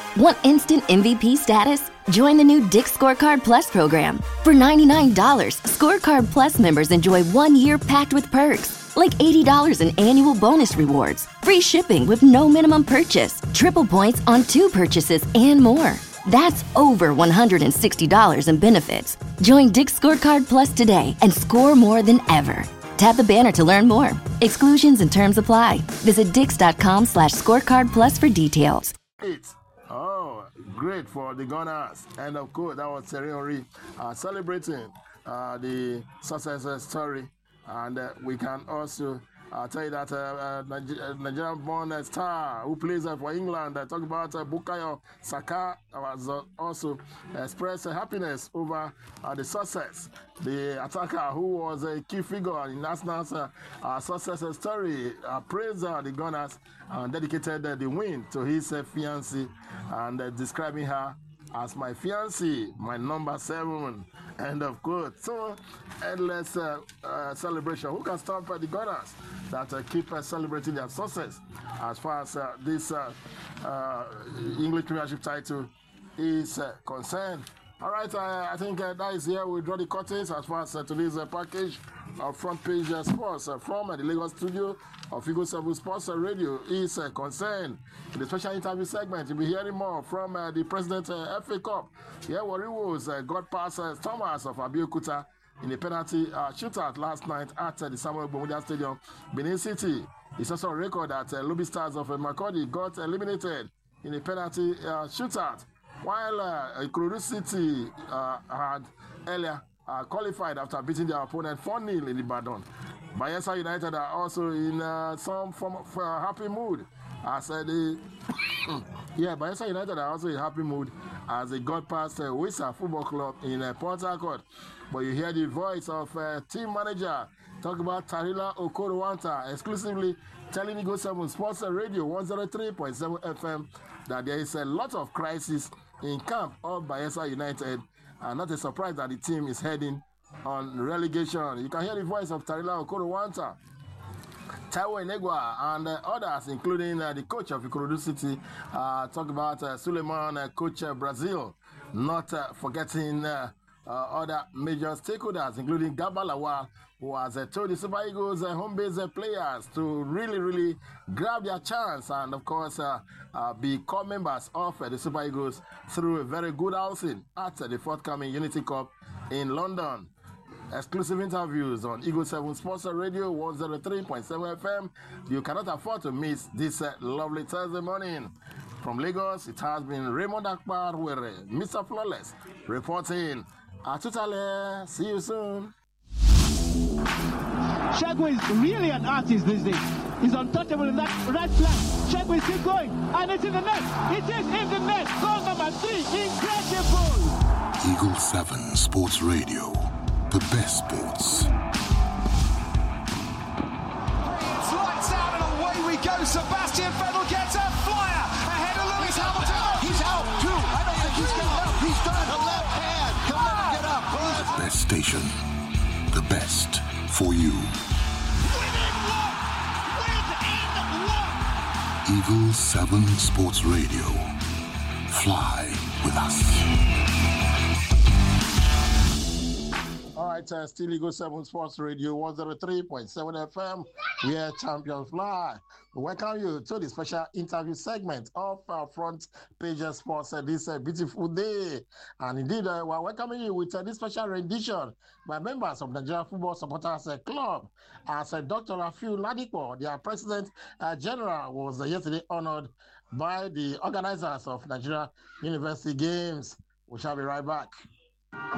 Want instant MVP status? Join the new Dick's Scorecard Plus program. For $99, Scorecard Plus members enjoy 1 year packed with perks, like $80 in annual bonus rewards, free shipping with no minimum purchase, triple points on 2 purchases, and more. That's over $160 in benefits. Join Dick's Scorecard Plus today and score more than ever. Tap the banner to learn more. Exclusions and terms apply. Visit dix.com/scorecardplus for details. Oh, great for the Gunners. And of course, that was Thierry Henry celebrating the success story. And we can also tell you that Nigerian-born star who plays for England, talk about Bukayo Saka, was also expressed happiness over the success. The attacker, who was a key figure in Arsenal's success story, praised the Gunners and dedicated the win to his fiancée and describing her as my fiancée, my number 7. And of course, so endless celebration. Who can stop the Gunners that keep celebrating their success as far as this English Premiership title is concerned? All right, I think that is here. We draw the curtains as far as today's package of front page sports from the Lagos studio of Eagle 7 Sports Radio is concerned. In the special interview segment, you'll be hearing more from the President FA Cup. Here, Warriors got past Thomas of Abeokuta in a penalty shootout last night at the Samuel Gbomudia Stadium, Benin City. It's also a record that Lobby Stars of Makurdi got eliminated in a penalty shootout, while Ikorodu City had earlier qualified after beating their opponent 4-0 in Ibadan. Bayelsa United are also in some form of happy mood as Bayelsa United are also in happy mood as they got past Wisa Football Club in Port Harcourt. But you hear the voice of team manager talk about Tarila Okorowanta exclusively telling Eagle 7 Sports Radio 103.7 FM that there is a lot of crisis in camp of Bayelsa United, and not a surprise that the team is heading on relegation. You can hear the voice of Tarila Okorowanta, Taiwo Enegwa, and others, including the coach of Ikorodu City, talk about Suleiman, coach Brazil, not forgetting other major stakeholders, including Garba Lawal, who has told the Super Eagles home-based players to really grab their chance and, of course, become members of the Super Eagles through a very good housing at the forthcoming Unity Cup in London. Exclusive interviews on Eagle 7 Sports Radio 103.7 FM. You cannot afford to miss this lovely Thursday morning. From Lagos, it has been Raymond Akbar with Mr. Flawless reporting. Atutale, see you soon. Shagway is really an artist these days. He's untouchable in that right flank. Shagway is still going, and it's in the net. It is in the net. Goal number 3, incredible. Eagle 7 Sports Radio, the best sports. It's lights out and away we go. Sebastian Vettel gets a flyer ahead of Lewis Hamilton. He's out too. I don't think he's getting up. He's done. The left hand. Come on, get up. The best station. The best for you. Within one. Eagle 7 Sports Radio. Fly with us. All right, still Eagle 7 Sports Radio 103.7 FM. We are Champions Fly. We welcome you to the special interview segment of our front page sports this beautiful day. And indeed, we're welcoming you with this special rendition by members of the Nigeria Football Supporters Club. As Dr. Rafiu Ladipo, their President General, was yesterday honored by the organizers of Nigeria University Games. We shall be right back.